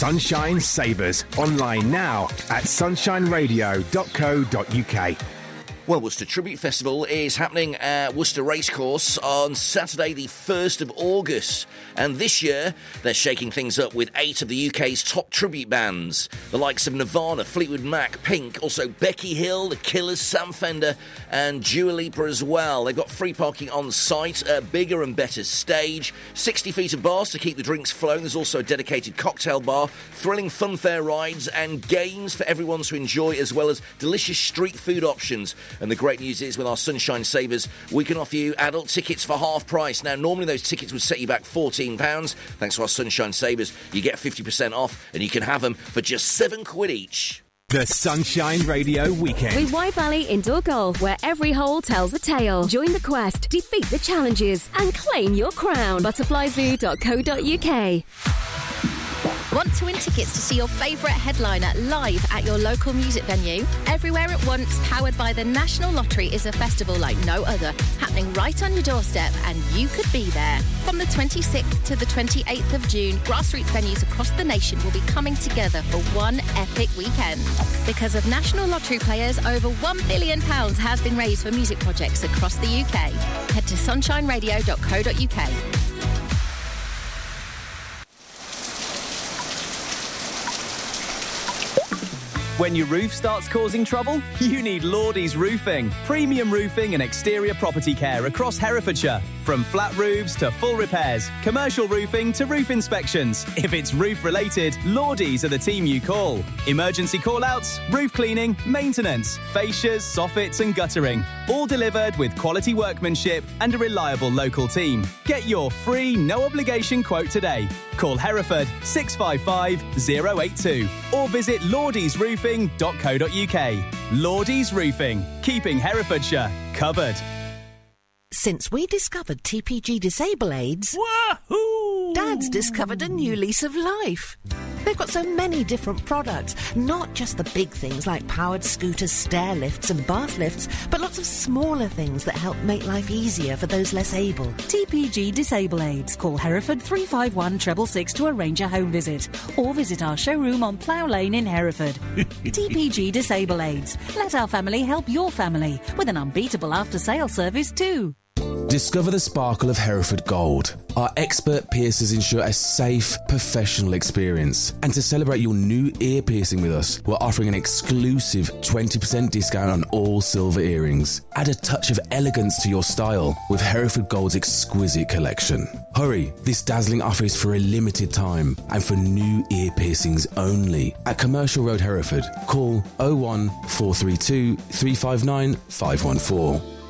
Sunshine Savers. Online now at sunshineradio.co.uk. Well, Worcester Tribute Festival is happening at Worcester Racecourse on Saturday the 1st of August. And this year, they're shaking things up with 8 of the UK's top tribute bands. The likes of Nirvana, Fleetwood Mac, Pink, also Becky Hill, The Killers, Sam Fender and Dua Lipa as well. They've got free parking on site, a bigger and better stage, 60 feet of bars to keep the drinks flowing. There's also a dedicated cocktail bar, thrilling funfair rides and games for everyone to enjoy, as well as delicious street food options. And the great news is, with our Sunshine Savers, we can offer you adult tickets for half price. Now, normally those tickets would set you back £14. Thanks to our Sunshine Savers, you get 50% off, and you can have them for just £7 each. The Sunshine Radio Weekend. With Wye Valley Indoor Golf, where every hole tells a tale. Join the quest, defeat the challenges, and claim your crown. Butterflyzoo.co.uk. Want to win tickets to see your favourite headliner live at your local music venue? Everywhere at Once, powered by the National Lottery, is a festival like no other, happening right on your doorstep, and you could be there. From the 26th to the 28th of June, grassroots venues across the nation will be coming together for one epic weekend. Because of National Lottery players, over £1 billion has been raised for music projects across the UK. Head to sunshineradio.co.uk. When your roof starts causing trouble, you need Lordy's Roofing. Premium roofing and exterior property care across Herefordshire. From flat roofs to full repairs, commercial roofing to roof inspections. If it's roof-related, Lordy's are the team you call. Emergency call-outs, roof cleaning, maintenance, fascias, soffits and guttering. All delivered with quality workmanship and a reliable local team. Get your free, no-obligation quote today. Call Hereford 655 082 or visit lordysroofing.co.uk. Lordy's Roofing, keeping Herefordshire covered. Since we discovered TPG Disable Aids, Wahoo! Dad's discovered a new lease of life. They've got so many different products, not just the big things like powered scooters, stair lifts and bath lifts, but lots of smaller things that help make life easier for those less able. TPG Disable Aids. Call Hereford 351 666 to arrange a home visit, or visit our showroom on Plough Lane in Hereford. TPG Disable Aids. Let our family help your family, with an unbeatable after-sales service too. Discover the sparkle of Hereford Gold. Our expert piercers ensure a safe, professional experience. And to celebrate your new ear piercing with us, we're offering an exclusive 20% discount on all silver earrings. Add a touch of elegance to your style with Hereford Gold's exquisite collection. Hurry, this dazzling offer is for a limited time and for new ear piercings only. At Commercial Road, Hereford, call 01432 359 514.